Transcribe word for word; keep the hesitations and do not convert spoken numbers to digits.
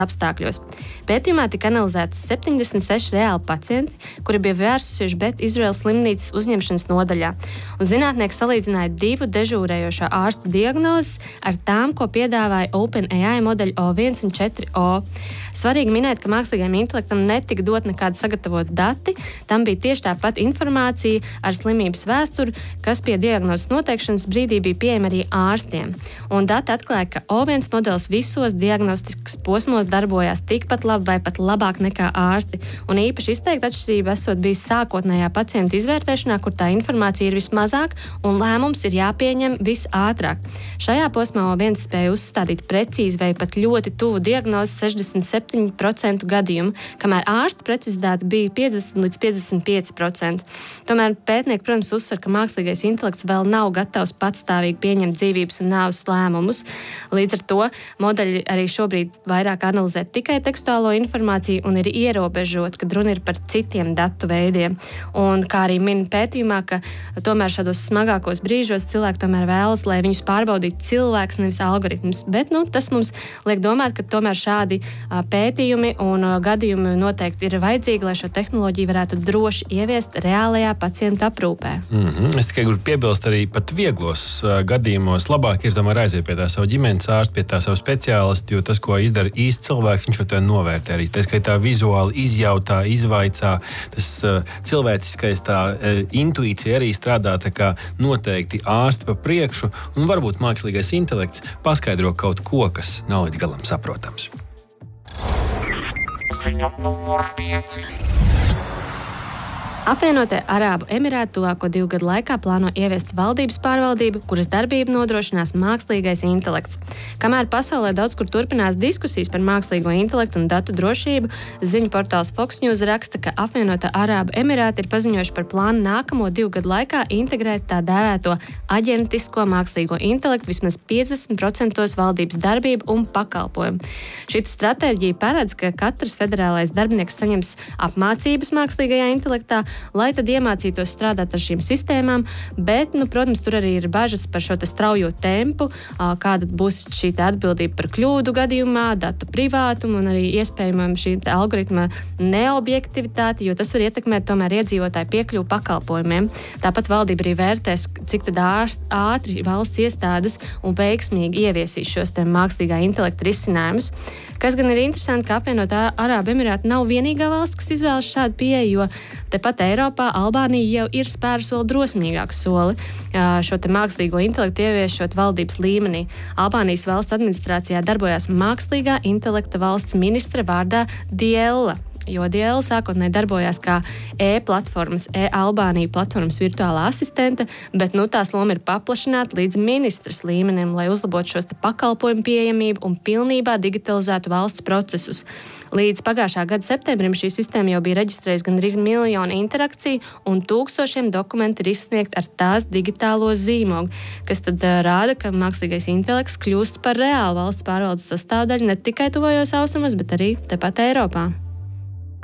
apstākļos. Pētījumā tika analizēti septiņdesmit seši reāli pacienti, kuri bija vērsušies Bet Izraels slimnīcas uzņemšanas nodaļā. Un zinātnieki salīdzināja divu dežūrējošā ārsta diagnozes ar tām, ko piedāvāja OpenAI modeļi O viens un četri O. Svarīgi minēt, ka mākslīgajam intelektam netika dot nekādi sagatavoti dati, tam bija tieši tāpat informācija ar slimības vēsturi, kas pie diagnozes noteikšanas brīdī bija pieejama arī ārstiem. Un dati atklāja, ka O viens modelis visos diagnostikas posmos darbojās tikpat labi vai pat labāk nekā ārsti. Un īpaši izteikta atšķirība esot bijis sākotnējā pacienta izvērtēšanā, kur tā informācija ir vismazāk un lēmums ir jāpieņem visātrāk. Šajā posmā O viens spēja uzstādīt precīzi vai pat ļoti tuvu diagnozi sešdesmit septiņu procentu gadījumu, kamēr ārsta precizitāte bija piecdesmit līdz piecdesmit pieci procenti. Tomēr pētnieki, protams, uzsver, ka mākslīgais intelekts vēl nav gatavs patstāvīgi pieņemt dzīvības un nāves lēmumus. Līdz ar to modeļi arī šobrīd vairāk analizē tikai tekstuālo informāciju un ir ierobežot, kad runa ir par citiem datu veidiem. Un kā arī min pētījumā, ka tomēr šādos smagākos brīžos cilvēki tomēr vēlas, lai viņus pārbaudītu cilvēks, nevis algoritms. Bet nu, tas mums liek domāt, ka tomēr šādi pētījumi un gadījumi noteikti ir vajadzīgi, lai šo tehnoloģiju varētu droši ieviest reālajā pacienta aprūpē. Mm-hmm. Es tikai gribu piebilst, arī pat vieglos uh, gadījumos labāk ir tomēr aiziet pie tā savu ģimenes ārsta, pie tā savu speciālistu, jo tas, ko izdara īsts cilvēks, viņš jau to novērtē arī. Tā skaitā vizuāli izjautā, izvaicā, tas uh, cilvēciskais tā uh, intuīcija arī strādā tā kā noteikti ārsti pa priekšu, un varbūt mākslīgais intelekts paskaidro kaut ko, kas nav līdz galam saprotams. Ziņa numur pieci. Apvienotie Arābu Emirāti tuvāko divu gadu laikā plāno ieviest valdības pārvaldību, kuras darbību nodrošinās mākslīgais intelekts. Kamēr pasaulē daudz kur turpinās diskusijas par mākslīgo intelektu un datu drošību, ziņu portāls Fox News raksta, ka Apvienotie Arābu Emirāti ir paziņojuši par plānu nākamo divu gadu laikā integrēt tā dēvēto aģentisko mākslīgo intelektu vismaz piecdesmit procentos valdības darbību un pakalpojumu. Šī stratēģija paredz, ka katrs federālais darbinieks saņems apmācības mākslīgajā intelektā, lai tad iemācītos strādāt ar šīm sistēmām, bet, nu, protams, tur arī ir bažas par šo te straujo tempu, kāda būs šī te atbildība par kļūdu gadījumā, datu privātumu un arī iespējamam šī te algoritma neobjektivitāti, jo tas var ietekmēt tomēr iedzīvotāju piekļuvu pakalpojumiem. Tāpat valdība arī vērtēs, cik tad ātri valsts iestādes un veiksmīgi ieviesīs šos te mākslīgā intelekta risinājumus. Kas gan ir interesanti, ka apvienotā Arābu Emirāti nav vienīgā valsts, kas izvēlas šādu pieeju, jo tepat Eiropā Albānija jau ir spērus vēl drosmīgāku soli šo te mākslīgo intelektu ieviešot valdības līmenī. Albānijas valsts administrācijā darbojās mākslīgā intelekta valsts ministra vārdā Diella, jo Diella sākotnēji darbojās kā e-platformas, e-Albānija platformas virtuālā asistente, bet nu tās loma ir paplašināta līdz ministras līmenim, lai uzlabotu šos te pakalpojumu pieejamību un pilnībā digitalizētu valsts procesus. Līdz pagājušā gada septembrim šī sistēma jau bija reģistrējusi gandrīz miljonu interakciju un tūkstošiem dokumenti ir izsniegti ar tās digitālo zīmogu, kas tad uh, rāda, ka mākslīgais intelekts kļūst par reālu valsts pārvaldes sastāvdaļu ne tikai tuvajos austrumos, bet arī tepat Eiropā.